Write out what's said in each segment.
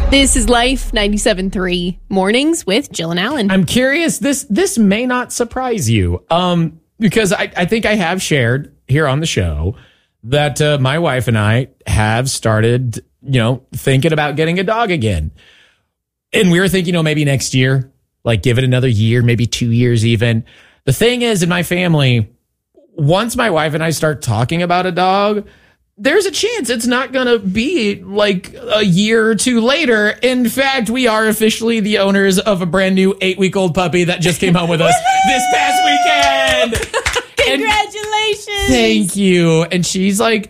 This is Life 97.3 Mornings with Jill and Alan. I'm curious, this may not surprise you, because I think I have shared here on the show that my wife and I have started, thinking about getting a dog again. And we were thinking, maybe next year, like give it another year, maybe 2 years even. The thing is, in my family, once my wife and I start talking about a dog, there's a chance it's not going to be like a year or two later. In fact, we are officially the owners of a brand new 8-week-old puppy that just came home with us this past weekend. Congratulations. Thank you. And she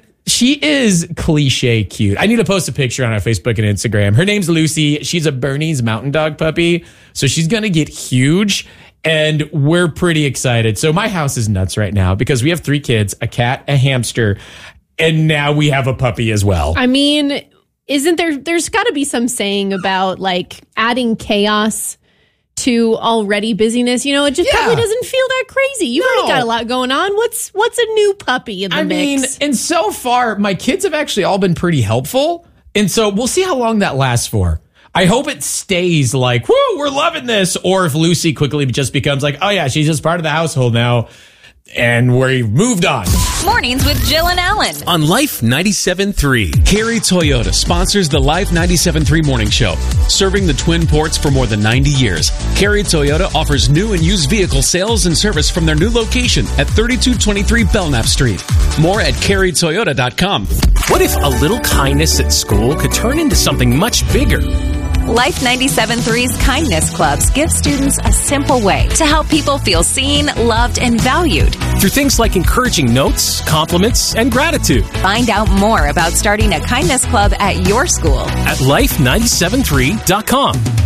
is cliche cute. I need to post a picture on our Facebook and Instagram. Her name's Lucy. She's a Bernese Mountain Dog puppy. So she's going to get huge. And we're pretty excited. So my house is nuts right now because we have 3 kids, a cat, a hamster, and now we have a puppy as well. I mean, there's got to be some saying about like adding chaos to already busyness. It just probably doesn't feel that crazy. You've already got a lot going on. What's a new puppy in the mix? And so far, my kids have actually all been pretty helpful. And so we'll see how long that lasts for. I hope it stays like, whoo, we're loving this. Or if Lucy quickly just becomes like, oh yeah, she's just part of the household now. And we've moved on. Mornings with Jill and Alan. On Life 97.3. Carey Toyota sponsors the Life 97.3 morning show. Serving the Twin Ports for more than 90 years. Carey Toyota offers new and used vehicle sales and service from their new location at 3223 Belknap Street. More at careytoyota.com. What if a little kindness at school could turn into something much bigger? Life 97.3's Kindness Clubs give students a simple way to help people feel seen, loved, and valued. Through things like encouraging notes, compliments, and gratitude. Find out more about starting a Kindness Club at your school at life973.com.